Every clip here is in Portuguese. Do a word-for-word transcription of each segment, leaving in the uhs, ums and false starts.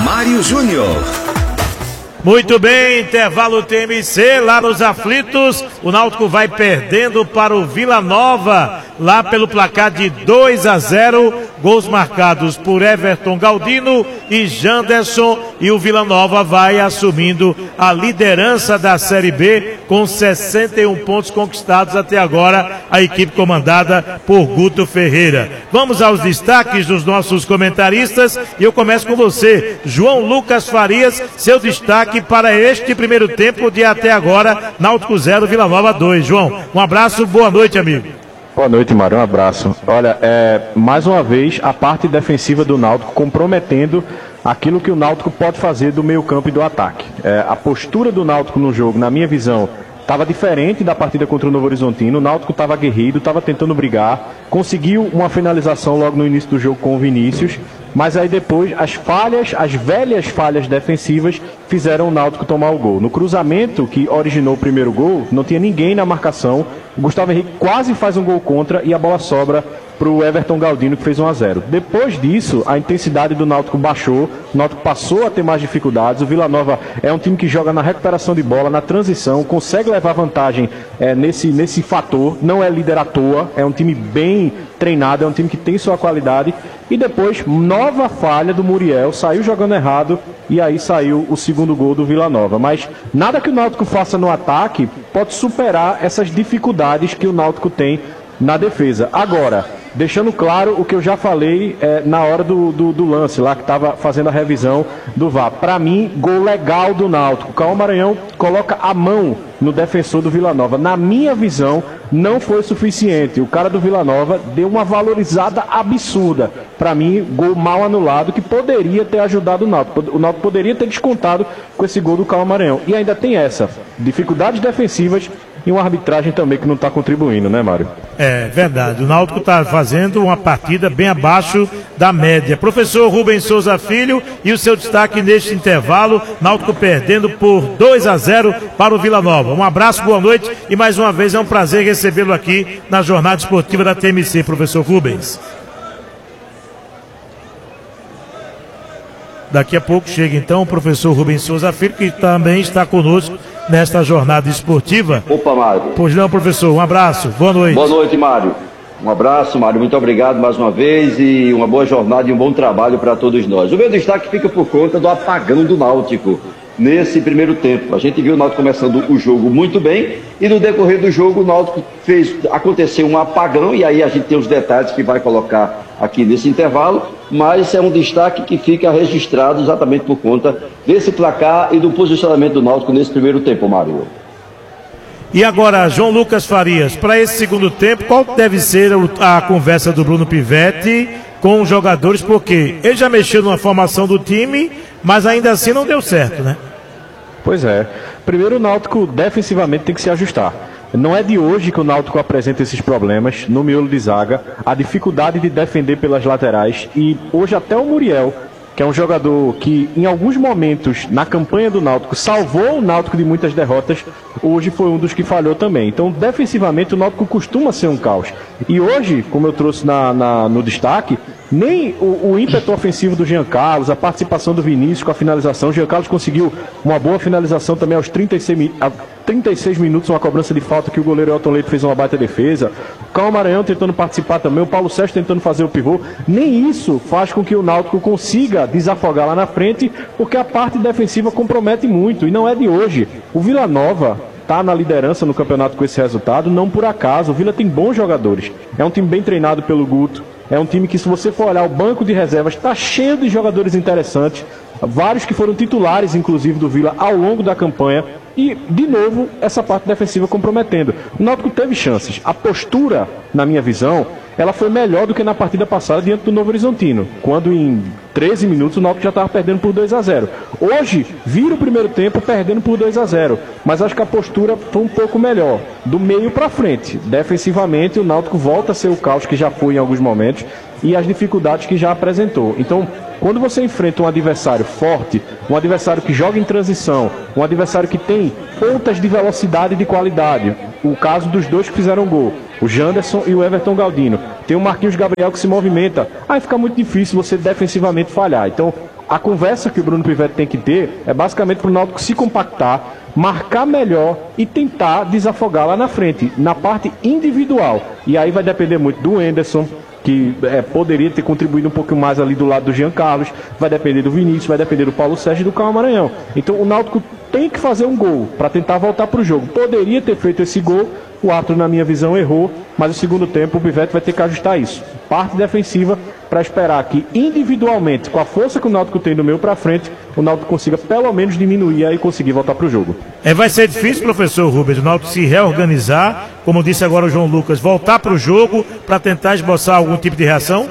Mário Júnior. Muito bem, intervalo T M C, lá nos aflitos, o Náutico vai perdendo para o Vila Nova, lá pelo placar de dois a zero, gols marcados por Everton Galdino e Janderson, e o Vila Nova vai assumindo a liderança da Série B com sessenta e um pontos conquistados até agora, a equipe comandada por Guto Ferreira. Vamos aos destaques dos nossos comentaristas e eu começo com você, João Lucas Farias, seu destaque para este primeiro tempo de até agora, Náutico zero, Vila Nova dois. João, um abraço, boa noite, amigo. Boa noite, Mário, um abraço. Olha, é, mais uma vez a parte defensiva do Náutico comprometendo aquilo que o Náutico pode fazer do meio campo e do ataque. É, a postura do Náutico no jogo, na minha visão, estava diferente da partida contra o Novo Horizontino. O Náutico estava aguerrido, estava tentando brigar, conseguiu uma finalização logo no início do jogo com o Vinícius, mas aí depois as falhas, as velhas falhas defensivas fizeram o Náutico tomar o gol. No cruzamento que originou o primeiro gol, não tinha ninguém na marcação, o Gustavo Henrique quase faz um gol contra e a bola sobra para o Everton Galdino, que fez um a zero. Depois disso, a intensidade do Náutico baixou, o Náutico passou a ter mais dificuldades. O Vila Nova é um time que joga na recuperação de bola, na transição, consegue levar vantagem é, nesse, nesse fator, não é líder à toa, é um time bem treinado, é um time que tem sua qualidade. E depois, nova falha do Muriel, saiu jogando errado e aí saiu o segundo gol do Vila Nova. Mas nada que o Náutico faça no ataque pode superar essas dificuldades que o Náutico tem na defesa. Agora, deixando claro o que eu já falei é, na hora do, do, do lance lá, que estava fazendo a revisão do V A R. Para mim, gol legal do Náutico. O Cauã Maranhão coloca a mão no defensor do Vila Nova. Na minha visão, não foi suficiente. O cara do Vila Nova deu uma valorizada absurda. Para mim, gol mal anulado, que poderia ter ajudado o Náutico. O Náutico poderia ter descontado com esse gol do Cauã Maranhão. E ainda tem essa, dificuldades defensivas e uma arbitragem também que não está contribuindo, né, Mário? É verdade, o Náutico está fazendo uma partida bem abaixo da média. Professor Rubens Souza Filho, e o seu destaque neste intervalo, Náutico perdendo por dois a zero para o Vila Nova. Um abraço, boa noite e mais uma vez é um prazer recebê-lo aqui na Jornada Esportiva da T M C, professor Rubens. Daqui a pouco chega então o professor Rubens Souza Filho, que também está conosco nesta jornada esportiva. Opa, Mário. Pois não, professor, um abraço, boa noite. Boa noite, Mário. Um abraço, Mário, muito obrigado mais uma vez e uma boa jornada e um bom trabalho para todos nós. O meu destaque fica por conta do apagão do Náutico nesse primeiro tempo. A gente viu o Náutico começando o jogo muito bem e no decorrer do jogo o Náutico fez, aconteceu um apagão e aí a gente tem os detalhes que vai colocar aqui nesse intervalo, mas é um destaque que fica registrado exatamente por conta desse placar e do posicionamento do Náutico nesse primeiro tempo, Mário. E agora, João Lucas Farias, para esse segundo tempo, qual deve ser a conversa do Bruno Pivetti com os jogadores? Porque ele já mexeu numa formação do time, mas ainda assim não deu certo, né? Pois é. Primeiro, o Náutico defensivamente tem que se ajustar. Não é de hoje que o Náutico apresenta esses problemas no miolo de zaga, a dificuldade de defender pelas laterais, e hoje até o Muriel, que é um jogador que em alguns momentos na campanha do Náutico salvou o Náutico de muitas derrotas, hoje foi um dos que falhou também. Então, defensivamente, o Náutico costuma ser um caos. E hoje, como eu trouxe na, na, no destaque, nem o, o ímpeto ofensivo do Jean Carlos, a participação do Vinícius com a finalização. O Jean Carlos conseguiu uma boa finalização também aos trinta e seis, a trinta e seis minutos, uma cobrança de falta que o goleiro Elton Leite fez uma baita defesa. O Cauã Maranhão tentando participar também, o Paulo Sérgio tentando fazer o pivô. Nem isso faz com que o Náutico consiga desafogar lá na frente, porque a parte defensiva compromete muito, e não é de hoje. O Vila Nova está na liderança no campeonato com esse resultado, não por acaso. O Vila tem bons jogadores, é um time bem treinado pelo Guto, é um time que, se você for olhar o banco de reservas, está cheio de jogadores interessantes, vários que foram titulares, inclusive, do Vila ao longo da campanha. E, de novo, essa parte defensiva comprometendo. O Náutico teve chances. A postura, na minha visão, ela foi melhor do que na partida passada diante do Novo Horizontino, quando em treze minutos o Náutico já estava perdendo por dois a zero. Hoje, vira o primeiro tempo perdendo por dois a zero, mas acho que a postura foi um pouco melhor, do meio para frente. Defensivamente, o Náutico volta a ser o caos que já foi em alguns momentos e as dificuldades que já apresentou. Então, quando você enfrenta um adversário forte, um adversário que joga em transição, um adversário que tem pontas de velocidade e de qualidade, o caso dos dois que fizeram gol, o Janderson e o Everton Galdino, tem o Marquinhos Gabriel que se movimenta, aí fica muito difícil você defensivamente falhar. Então, A conversa que o Bruno Pivetti tem que ter é basicamente para o Náutico se compactar, marcar melhor e tentar desafogar lá na frente, na parte individual. E aí vai depender muito do Henderson, que é, poderia ter contribuído um pouco mais ali do lado do Jean Carlos, vai depender do Vinícius, vai depender do Paulo Sérgio e do Calma Maranhão. Então o Náutico tem que fazer um gol para tentar voltar para o jogo. Poderia ter feito esse gol, o Arthur, na minha visão, errou, mas no segundo tempo o Pivetti vai ter que ajustar isso. Parte defensiva para esperar que individualmente, com a força que o Náutico tem do meio para frente, o Náutico consiga pelo menos diminuir e conseguir voltar para o jogo. É, vai ser difícil, professor Rubens, o Náutico se reorganizar, como disse agora o João Lucas, voltar para o jogo para tentar esboçar algum tipo de reação?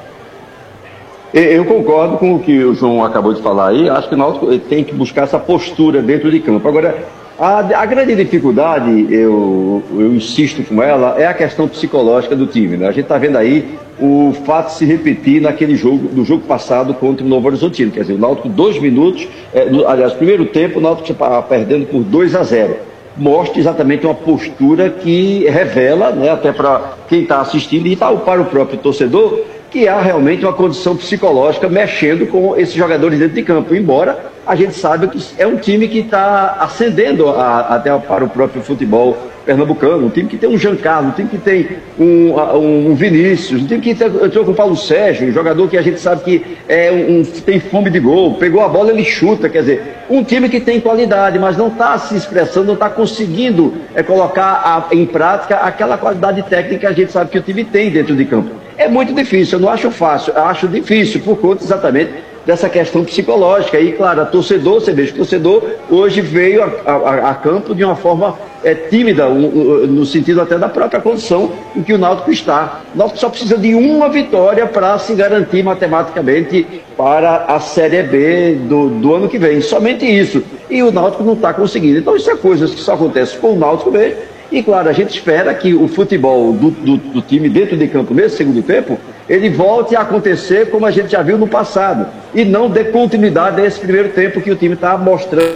Eu concordo com o que o João acabou de falar aí. Acho que o Náutico tem que buscar essa postura dentro de campo. Agora, a, a grande dificuldade, eu, eu insisto com ela, é a questão psicológica do time, né? A gente está vendo aí o fato de se repetir naquele jogo, do jogo passado contra o Novo Horizontino. Quer dizer, o Náutico, dois minutos, é, no, aliás, primeiro tempo, o Náutico está perdendo por dois a zero. Mostra exatamente uma postura que revela, né, até para quem está assistindo e tá, para o próprio torcedor, que há realmente uma condição psicológica mexendo com esses jogadores dentro de campo, embora a gente saiba que é um time que está ascendendo a, até para o próprio futebol pernambucano, um time que tem um Jean Carlos, um time que tem um, um Vinícius, um time que entrou com o Paulo Sérgio, um jogador que a gente sabe que é um, tem fome de gol, pegou a bola, ele chuta, quer dizer, um time que tem qualidade, mas não está se expressando, não está conseguindo é, colocar a, em prática aquela qualidade técnica que a gente sabe que o time tem dentro de campo. É muito difícil, eu não acho fácil, eu acho difícil por conta exatamente dessa questão psicológica. E claro, a torcedor, você veja que o torcedor hoje veio a, a, a campo de uma forma é, tímida, um, um, no sentido até da própria condição em que o Náutico está. O Náutico só precisa de uma vitória para se garantir matematicamente para a Série B do, do ano que vem, somente isso. E o Náutico não está conseguindo. Então isso é coisas que só acontecem com o Náutico mesmo. E claro, a gente espera que o futebol do, do, do time dentro de campo nesse segundo tempo, ele volte a acontecer como a gente já viu no passado, e não dê continuidade a esse primeiro tempo que o time está mostrando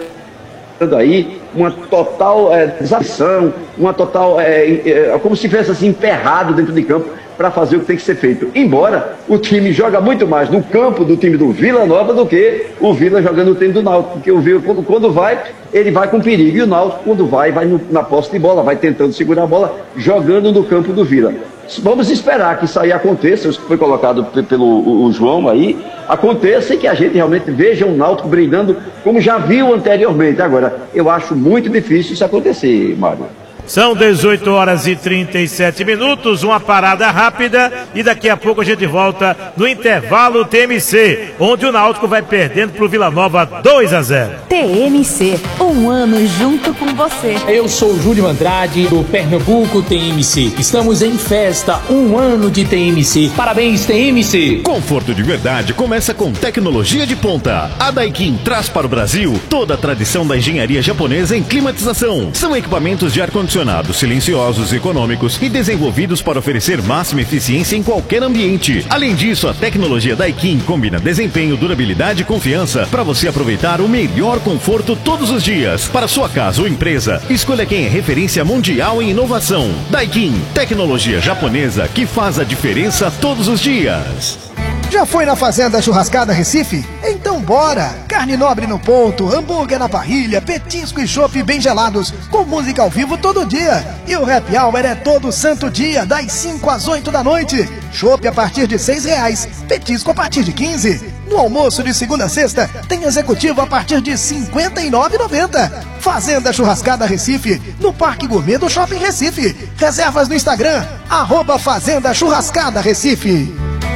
aí uma total é, desação, uma total, é, é, como se tivesse assim emperrado dentro de campo para fazer o que tem que ser feito. Embora o time joga muito mais no campo do time do Vila Nova do que o Vila jogando no time do Náutico, porque o Vila, quando, quando vai, ele vai com perigo, e o Náutico, quando vai, vai no, na posse de bola, vai tentando segurar a bola, jogando no campo do Vila. Vamos esperar que isso aí aconteça, isso que foi colocado pelo o, o João aí, aconteça e que a gente realmente veja o Náutico brilhando como já viu anteriormente. Agora, eu acho muito difícil isso acontecer, Mário. São dezoito horas e trinta e sete minutos, uma parada rápida e daqui a pouco a gente volta no intervalo T M C, onde o Náutico vai perdendo para o Vila Nova dois a zero. T M C, um ano junto com você. Eu sou o Júlio Andrade, do Pernambuco T M C. Estamos em festa, um ano de T M C. Parabéns, T M C. Conforto de verdade começa com tecnologia de ponta. A Daikin traz para o Brasil toda a tradição da engenharia japonesa em climatização. São equipamentos de ar-condicionado silenciosos, econômicos e desenvolvidos para oferecer máxima eficiência em qualquer ambiente. Além disso, a tecnologia Daikin combina desempenho, durabilidade e confiança para você aproveitar o melhor conforto todos os dias. Para sua casa ou empresa, escolha quem é referência mundial em inovação. Daikin, tecnologia japonesa que faz a diferença todos os dias. Já foi na Fazenda Churrascada Recife? Então bora! Carne nobre no ponto, hambúrguer na parrilha, petisco e chopp bem gelados, com música ao vivo todo dia. E o happy hour é todo santo dia, das cinco às oito da noite. Chopp a partir de seis reais, petisco a partir de quinze. No almoço de segunda a sexta, tem executivo a partir de cinquenta e nove reais e noventa centavos. Fazenda Churrascada Recife, no Parque Gourmet do Shopping Recife. Reservas no Instagram, arroba Fazenda Churrascada Recife.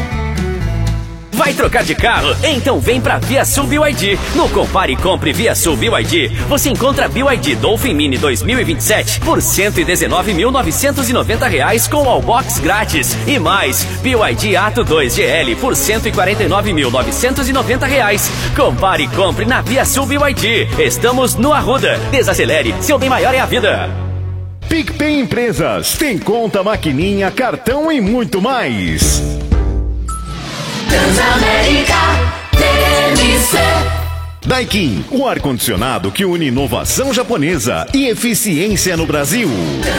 Vai trocar de carro? Então vem pra ViaSul B Y D. No Compare e Compre ViaSul B Y D, você encontra B Y D Dolphin Mini dois mil e vinte e sete por cento e dezenove mil novecentos e noventa reais com Allbox grátis. E mais, B Y D Ato dois G L por cento e quarenta e nove mil novecentos e noventa reais. Compare e Compre na ViaSul B Y D. Estamos no Arruda. Desacelere, seu bem maior é a vida. PicPay Empresas. Tem conta, maquininha, cartão e muito mais. Transamérica T M C. Daikin, o ar-condicionado que une inovação japonesa e eficiência no Brasil.